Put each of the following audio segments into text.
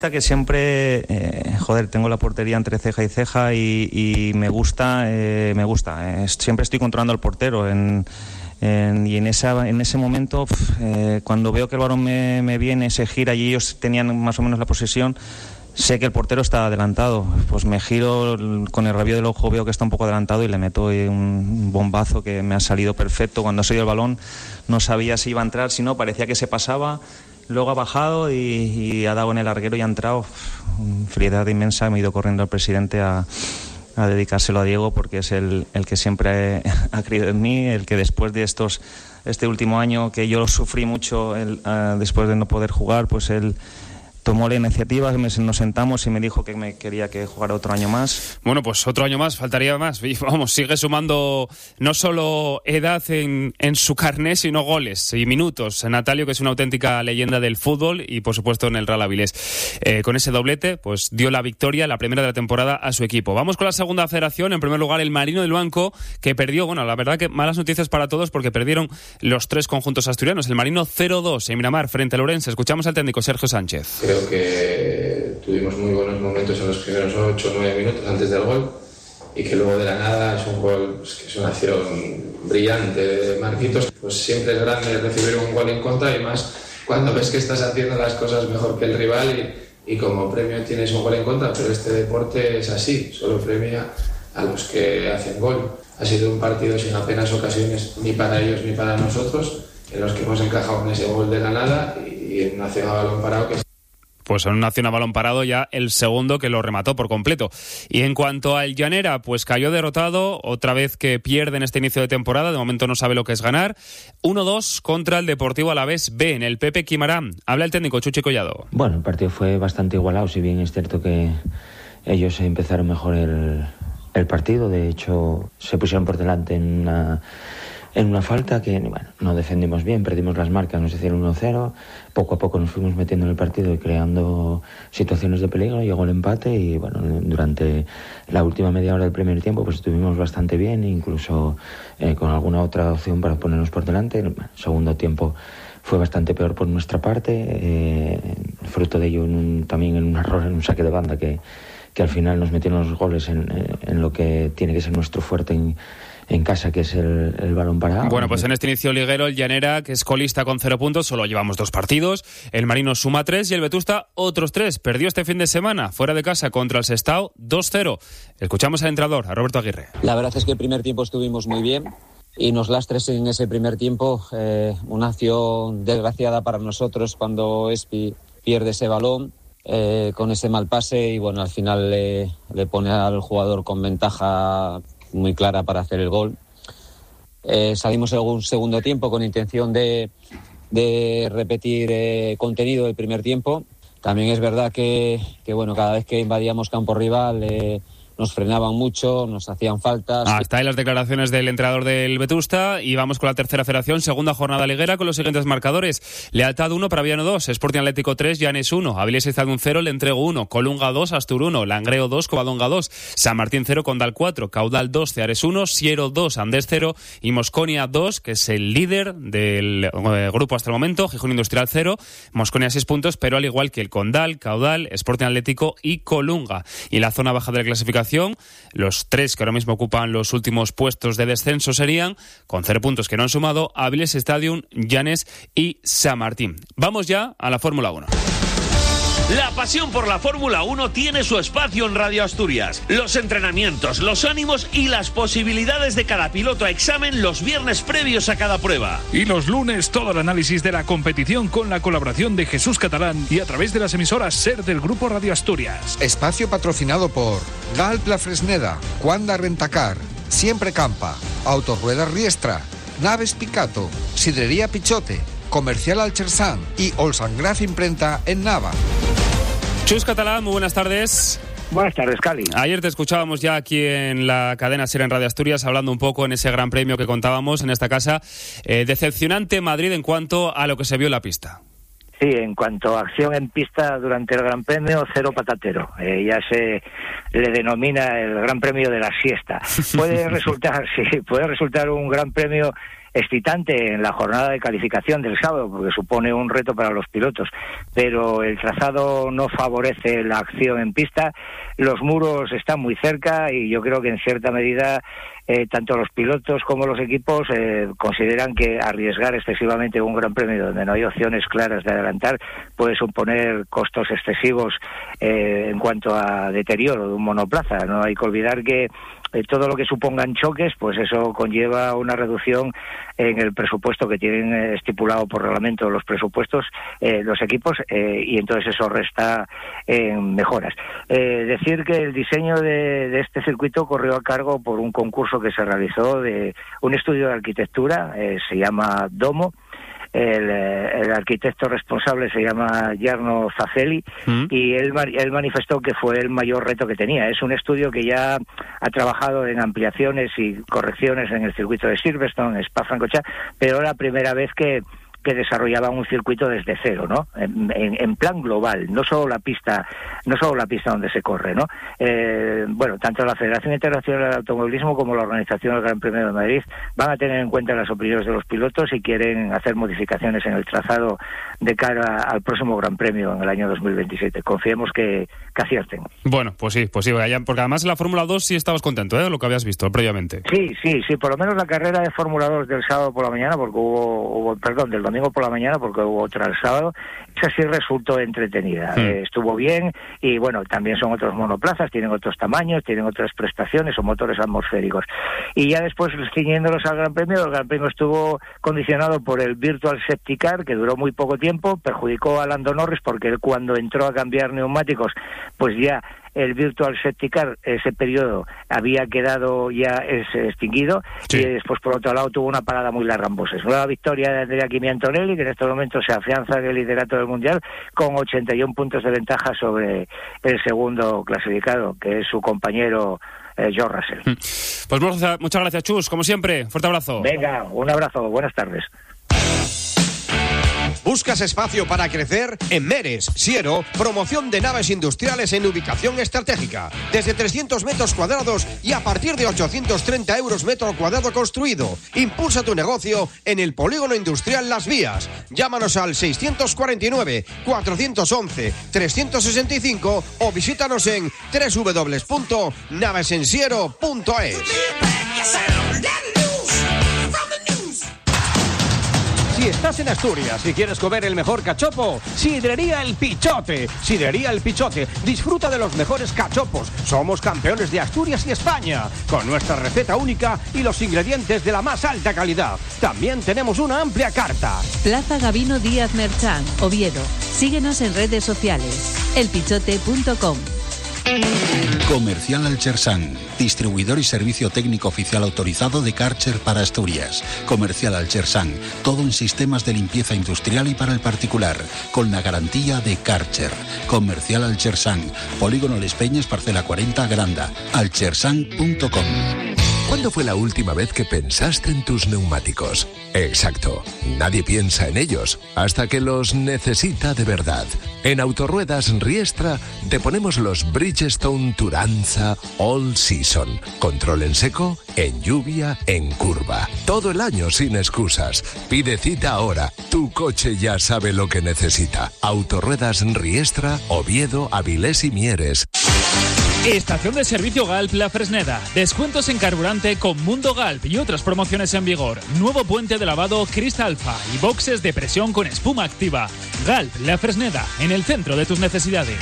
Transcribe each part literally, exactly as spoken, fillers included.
Que siempre, eh, joder, tengo la portería entre ceja y ceja y, y me gusta, eh, me gusta. Eh, siempre estoy controlando al portero en, en, y en, esa, en ese momento, eh, cuando veo que el balón me, me viene, se gira y ellos tenían más o menos la posesión, sé que el portero está adelantado. Pues me giro con el rabillo del ojo, veo que está un poco adelantado y le meto un bombazo que me ha salido perfecto. Cuando ha salido el balón no sabía si iba a entrar, si no, parecía que se pasaba. Luego ha bajado y, y ha dado en el larguero y ha entrado. Frialdad inmensa. Me he ido corriendo al presidente a, a dedicárselo a Diego, porque es el, el que siempre ha creído en mí, el que después de estos este último año que yo sufrí mucho, el, uh, después de no poder jugar, pues él tomó la iniciativa, nos sentamos y me dijo que me quería que jugara otro año más. Bueno, pues otro año más, faltaría más. Y vamos, sigue sumando no solo edad en, en su carné, sino goles y minutos. Natalio, que es una auténtica leyenda del fútbol y, por supuesto, en el Real Avilés. Eh, con ese doblete, pues dio la victoria, la primera de la temporada, a su equipo. Vamos con la segunda federación. En primer lugar, el Marino del Banco, que perdió, bueno, la verdad que malas noticias para todos, porque perdieron los tres conjuntos asturianos. El Marino cero dos en Miramar, frente al Ourense. Escuchamos al técnico Sergio Sánchez. Creo que tuvimos muy buenos momentos en los primeros ocho o nueve minutos antes del gol, y que luego de la nada es un gol, pues, que es una acción brillante de Marquitos. Pues siempre es grande recibir un gol en contra, y más cuando ves que estás haciendo las cosas mejor que el rival y, y como premio tienes un gol en contra. Pero este deporte es así, solo premia a los que hacen gol. Ha sido un partido sin apenas ocasiones, ni para ellos ni para nosotros, en los que hemos encajado en ese gol de la nada y, y en una acción a balón parado que... Pues en una acción a balón parado, ya el segundo que lo remató por completo. Y en cuanto al Llanera, pues cayó derrotado, otra vez que pierde en este inicio de temporada, de momento no sabe lo que es ganar. uno dos contra el Deportivo Alavés B, en el Pepe Quimarán. Habla el técnico Chuchi Collado. Bueno, el partido fue bastante igualado, si bien es cierto que ellos empezaron mejor el, el partido. De hecho, se pusieron por delante en una... en una falta que, bueno, no defendimos bien, perdimos las marcas, nos hicieron uno cero, poco a poco nos fuimos metiendo en el partido y creando situaciones de peligro, llegó el empate y, bueno, durante la última media hora del primer tiempo pues estuvimos bastante bien, incluso eh, con alguna otra opción para ponernos por delante. El segundo tiempo fue bastante peor por nuestra parte, eh, fruto de ello en un, también en un error, en un saque de banda que, que al final nos metieron los goles en, en lo que tiene que ser nuestro fuerte en en casa, que es el, el balón parado. Bueno, pues en este inicio liguero, el Llanera, que es colista con cero puntos, solo llevamos dos partidos. El Marino suma tres y el Vetusta otros tres. Perdió este fin de semana, fuera de casa, contra el Sestao, dos cero. Escuchamos al entrenador, a Roberto Aguirre. La verdad es que el primer tiempo estuvimos muy bien y nos lastres en ese primer tiempo. Eh, una acción desgraciada para nosotros cuando Espi pierde ese balón. Eh, con ese mal pase y bueno, al final le, le pone al jugador con ventaja muy clara para hacer el gol. Eh, salimos en un segundo tiempo con intención de, de repetir eh, contenido del primer tiempo. También es verdad que, que bueno, cada vez que invadíamos campo rival eh, nos frenaban mucho, nos hacían faltas. Hasta ahí las declaraciones del entrenador del Vetusta y vamos con la tercera federación, segunda jornada liguera con los siguientes marcadores. Lealtad uno, Praviano dos, Sporting Atlético tres, Llanes uno, Avilés Izaldún cero, Le Entrego uno, Colunga dos, Astur uno, Langreo dos, Covadonga dos, San Martín cero, Condal cuatro, Caudal dos, Ceares uno, Siero dos, Andés cero y Mosconia dos, que es el líder del eh, grupo hasta el momento, Gijón Industrial cero, Mosconia seis puntos, pero al igual que el Condal, Caudal, Sporting Atlético y Colunga. Y en la zona baja de la clasificación, los tres que ahora mismo ocupan los últimos puestos de descenso serían, con cero puntos que no han sumado, Avilés Stadium, Llanes y San Martín. Vamos ya a la Fórmula uno. La pasión por la Fórmula uno tiene su espacio en Radio Asturias. Los entrenamientos, los ánimos y las posibilidades de cada piloto a examen los viernes previos a cada prueba. Y los lunes todo el análisis de la competición con la colaboración de Jesús Catalán y a través de las emisoras SER del Grupo Radio Asturias. Espacio patrocinado por Galp La Fresneda, Cuanda Rentacar, Siempre Campa, Autorruedas Riestra, Naves Picato, Sidrería Pichote, Comercial Alchersan y Olsangraf Imprenta en Nava. Chus Catalán, muy buenas tardes. Buenas tardes, Cali. Ayer te escuchábamos ya aquí en la cadena SER en Radio Asturias hablando un poco en ese gran premio que contábamos en esta casa. Eh, decepcionante Madrid en cuanto a lo que se vio en la pista. Sí, en cuanto a acción en pista durante el Gran Premio, cero patatero. Eh, ya se le denomina el Gran Premio de la siesta. Puede resultar, sí, puede resultar un Gran Premio excitante en la jornada de calificación del sábado, porque supone un reto para los pilotos, pero el trazado no favorece la acción en pista, los muros están muy cerca y yo creo que en cierta medida eh, tanto los pilotos como los equipos eh, consideran que arriesgar excesivamente un gran premio donde no hay opciones claras de adelantar puede suponer costos excesivos eh, en cuanto a deterioro de un monoplaza. No hay que olvidar que eh, todo lo que supongan choques, pues eso conlleva una reducción en el presupuesto que tienen eh, estipulado por reglamento los presupuestos eh, los equipos eh, y entonces eso resta en mejoras. Eh, decir que el diseño de, de este circuito corrió a cargo por un concurso que se realizó de un estudio de arquitectura, eh, se llama Domo. El, el arquitecto responsable se llama Jarno Zafeli ¿Mm? y él, él manifestó que fue el mayor reto que tenía. Es un estudio que ya ha trabajado en ampliaciones y correcciones en el circuito de Silverstone, Spa-Francorchamps, pero era la primera vez que que desarrollaba un circuito desde cero, ¿no? En, en, en plan global, no solo la pista, no solo la pista donde se corre, ¿no? Eh, bueno, tanto la Federación Internacional del Automovilismo como la organización del Gran Premio de Madrid van a tener en cuenta las opiniones de los pilotos y quieren hacer modificaciones en el trazado de cara al próximo Gran Premio en el año dos mil veintisiete. Confiemos que, que acierten. Bueno, pues sí, pues sí, porque además en la Fórmula dos sí estabas contento, ¿eh? Lo que habías visto previamente. Sí, sí, sí, por lo menos la carrera de Fórmula dos del sábado por la mañana, porque hubo, hubo perdón, del domingo por la mañana, porque hubo otra el sábado, esa sí resultó entretenida. Sí. Eh, estuvo bien y bueno, también son otros monoplazas, tienen otros tamaños, tienen otras prestaciones, son motores atmosféricos. Y ya después, ciñéndolos al Gran Premio, el Gran Premio estuvo condicionado por el Virtual Safety Car, que duró muy poco tiempo, perjudicó a Lando Norris porque él cuando entró a cambiar neumáticos, pues ya el Virtual Safety Car, ese periodo había quedado ya es, extinguido, sí. Y después por otro lado tuvo una parada muy larga en boxes. Nueva victoria de Andrea Kimi Antonelli, que en estos momentos se afianza en el liderato del Mundial con ochenta y uno puntos de ventaja sobre el segundo clasificado, que es su compañero eh, George Russell. Pues muchas gracias, Chus, como siempre, fuerte abrazo. Venga, un abrazo, buenas tardes. ¿Buscas espacio para crecer? En Meres, Siero, promoción de naves industriales en ubicación estratégica. Desde trescientos metros cuadrados y a partir de ochocientos treinta euros metro cuadrado construido. Impulsa tu negocio en el polígono industrial Las Vías. Llámanos al seiscientos cuarenta y nueve, cuatrocientos once, trescientos sesenta y cinco o visítanos en doble u doble u doble u punto naves en siero punto es. Si estás en Asturias y quieres comer el mejor cachopo, Sidrería El Pichote. Sidrería El Pichote. Disfruta de los mejores cachopos. Somos campeones de Asturias y España, con nuestra receta única y los ingredientes de la más alta calidad. También tenemos una amplia carta. Plaza Gabino Díaz Merchán, Oviedo. Síguenos en redes sociales. el pichote punto com. Comercial Alchersan, distribuidor y servicio técnico oficial autorizado de Karcher para Asturias. Comercial Alchersan, todo en sistemas de limpieza industrial y para el particular, con la garantía de Karcher. Comercial Alchersan, Polígono Les Peñas, parcela cuarenta, Granda. alchersan punto com. ¿Cuándo fue la última vez que pensaste en tus neumáticos? Exacto, nadie piensa en ellos hasta que los necesita de verdad. En Autorruedas Riestra te ponemos los Bridgestone Turanza All Season. Control en seco, en lluvia, en curva. Todo el año sin excusas. Pide cita ahora. Tu coche ya sabe lo que necesita. Autorruedas Riestra, Oviedo, Avilés y Mieres. Estación de servicio Galp La Fresneda. Descuentos en carburante con Mundo Galp y otras promociones en vigor. Nuevo puente de lavado Cristalfa y boxes de presión con espuma activa. Galp La Fresneda, en el centro de tus necesidades.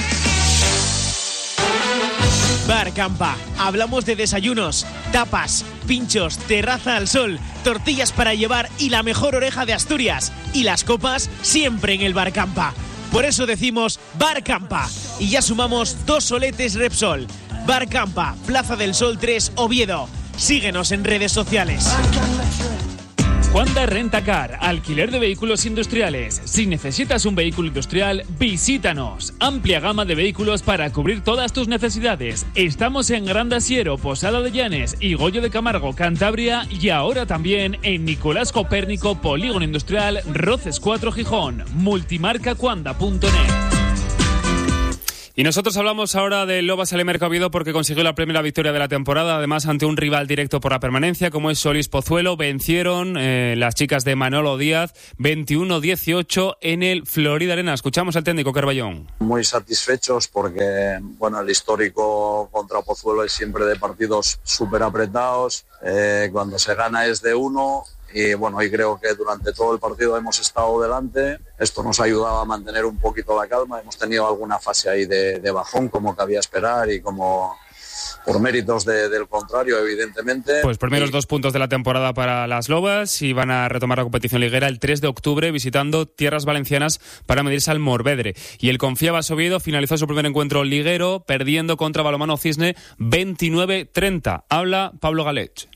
Bar Campa. Hablamos de desayunos, tapas, pinchos, terraza al sol, tortillas para llevar y la mejor oreja de Asturias. Y las copas siempre en el Bar Campa. Por eso decimos Bar Campa. Y ya sumamos dos soletes Repsol. Bar Campa, Plaza del Sol tres, Oviedo. Síguenos en redes sociales. Juanda Rentacar, alquiler de vehículos industriales. Si necesitas un vehículo industrial, visítanos. Amplia gama de vehículos para cubrir todas tus necesidades. Estamos en Gran Asiero, Posada de Llanes y Goyo de Camargo, Cantabria, y ahora también en Nicolás Copérnico, Polígono Industrial, Roces cuatro, Gijón. Multimarca Juanda punto net. Y nosotros hablamos ahora del Lobas Alimerca Oviedo porque consiguió la primera victoria de la temporada, además ante un rival directo por la permanencia como es Solís Pozuelo. Vencieron eh, las chicas de Manolo Díaz veintiuno dieciocho en el Florida Arena. Escuchamos al técnico Carballón. Muy satisfechos porque bueno, el histórico contra Pozuelo es siempre de partidos súper apretados. Eh, cuando se gana es de uno. Y bueno, y creo que durante todo el partido hemos estado delante. Esto nos ha ayudado a mantener un poquito la calma. Hemos tenido alguna fase ahí de, de bajón, como cabía esperar y como por méritos de, del contrario, evidentemente. Pues primeros y... dos puntos de la temporada para las Lobas y van a retomar la competición liguera el tres de octubre visitando tierras valencianas para medirse al Morvedre. Y el Confiabas Oviedo finalizó su primer encuentro liguero perdiendo contra Balonmano Cisne veintinueve treinta. Habla Pablo Galech.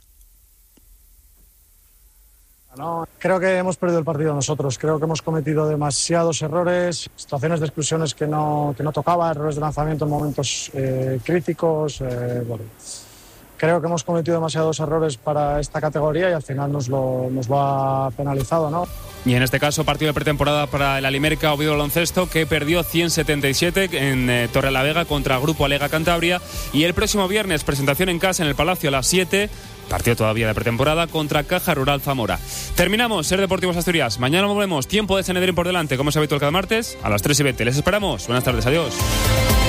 No, creo que hemos perdido el partido nosotros, creo que hemos cometido demasiados errores, situaciones de exclusiones que no, que no tocaba, errores de lanzamiento en momentos eh, críticos, eh, bueno, creo que hemos cometido demasiados errores para esta categoría y al final nos lo, nos lo ha penalizado, ¿no? Y en este caso, partido de pretemporada para el Alimerca Oviedo Baloncesto, que perdió ciento setenta y siete en eh, Torrelavega contra Grupo Alega Cantabria. Y el próximo viernes, presentación en casa en el Palacio a las siete. Partido todavía de pretemporada contra Caja Rural Zamora. Terminamos Ser Deportivos Asturias. Mañana volvemos. Tiempo de Sanedrín por delante, como es habitual cada martes, a las tres y veinte. Les esperamos. Buenas tardes. Adiós.